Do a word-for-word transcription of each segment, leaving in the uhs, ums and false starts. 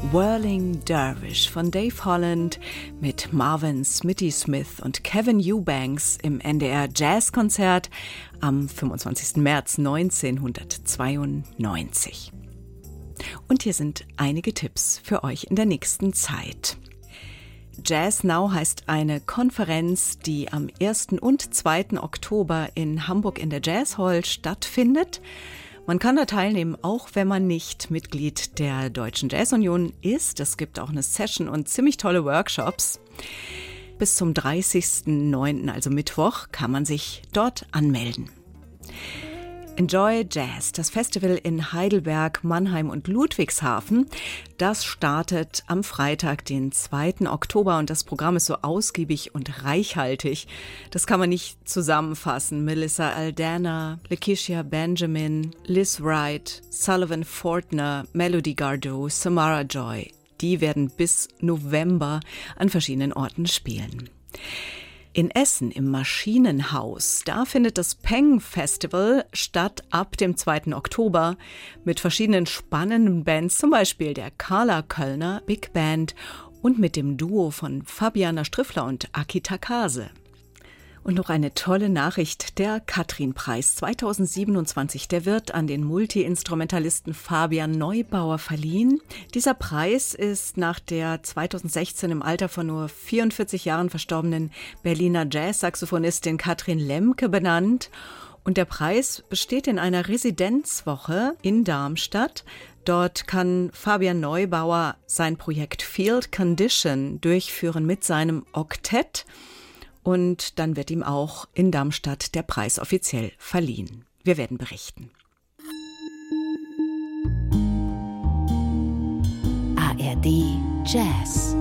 Whirling Dervish von Dave Holland mit Marvin Smitty Smith und Kevin Eubanks im N D R Jazzkonzert am fünfundzwanzigsten März neunzehnhundertzweiundneunzig. Und hier sind einige Tipps für euch in der nächsten Zeit. Jazz Now heißt eine Konferenz, die am ersten und zweiten Oktober in Hamburg in der Jazz Hall stattfindet. Man kann da teilnehmen, auch wenn man nicht Mitglied der Deutschen Jazz-Union ist. Es gibt auch eine Session und ziemlich tolle Workshops. Bis zum dreißigsten neunten, also Mittwoch, kann man sich dort anmelden. Enjoy Jazz, das Festival in Heidelberg, Mannheim und Ludwigshafen, das startet am Freitag, den zweiten Oktober und das Programm ist so ausgiebig und reichhaltig. Das kann man nicht zusammenfassen. Melissa Aldana, Lakecia Benjamin, Liz Wright, Sullivan Fortner, Melody Gardot, Samara Joy, die werden bis November an verschiedenen Orten spielen. In Essen im Maschinenhaus, da findet das Peng Festival statt ab dem zweiten Oktober mit verschiedenen spannenden Bands, zum Beispiel der Carla Kölner Big Band und mit dem Duo von Fabiana Striffler und Aki Takase. Und noch eine tolle Nachricht, der Katrin-Preis zweitausendsiebenundzwanzig, der wird an den Multi-Instrumentalisten Fabian Neubauer verliehen. Dieser Preis ist nach der zweitausendsechzehn im Alter von nur vierundvierzig Jahren verstorbenen Berliner Jazz-Saxophonistin Katrin Lemke benannt. Und der Preis besteht in einer Residenzwoche in Darmstadt. Dort kann Fabian Neubauer sein Projekt Field Condition durchführen mit seinem Oktett. Und dann wird ihm auch in Darmstadt der Preis offiziell verliehen. Wir werden berichten. A R D Jazz.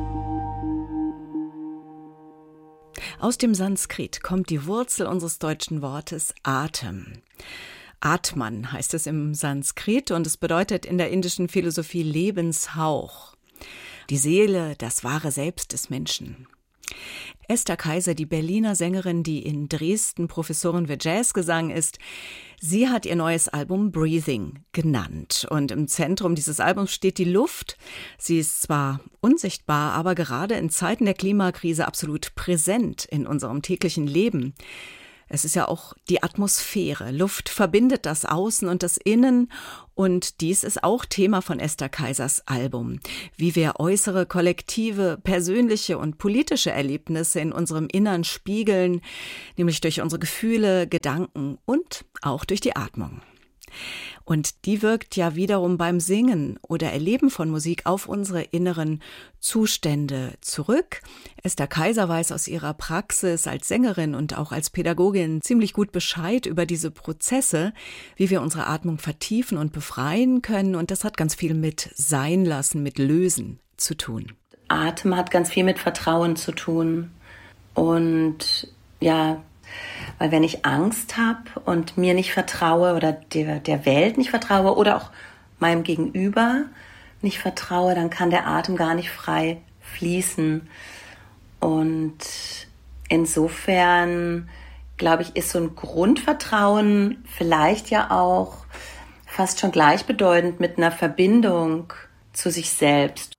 Aus dem Sanskrit kommt die Wurzel unseres deutschen Wortes Atem. Atman heißt es im Sanskrit und es bedeutet in der indischen Philosophie Lebenshauch. Die Seele, das wahre Selbst des Menschen. Esther Kaiser, die Berliner Sängerin, die in Dresden Professorin für Jazzgesang ist, sie hat ihr neues Album Breathing genannt. Und im Zentrum dieses Albums steht die Luft. Sie ist zwar unsichtbar, aber gerade in Zeiten der Klimakrise absolut präsent in unserem täglichen Leben. Es ist ja auch die Atmosphäre. Luft verbindet das Außen und das Innen. Und dies ist auch Thema von Esther Kaisers Album. Wie wir äußere, kollektive, persönliche und politische Erlebnisse in unserem Innern spiegeln, nämlich durch unsere Gefühle, Gedanken und auch durch die Atmung. Und die wirkt ja wiederum beim Singen oder Erleben von Musik auf unsere inneren Zustände zurück. Esther Kaiser weiß aus ihrer Praxis als Sängerin und auch als Pädagogin ziemlich gut Bescheid über diese Prozesse, wie wir unsere Atmung vertiefen und befreien können. Und das hat ganz viel mit Sein lassen, mit Lösen zu tun. Atem hat ganz viel mit Vertrauen zu tun. Und ja, weil wenn ich Angst habe und mir nicht vertraue oder der, der Welt nicht vertraue oder auch meinem Gegenüber nicht vertraue, dann kann der Atem gar nicht frei fließen. Und insofern, glaube ich, ist so ein Grundvertrauen vielleicht ja auch fast schon gleichbedeutend mit einer Verbindung zu sich selbst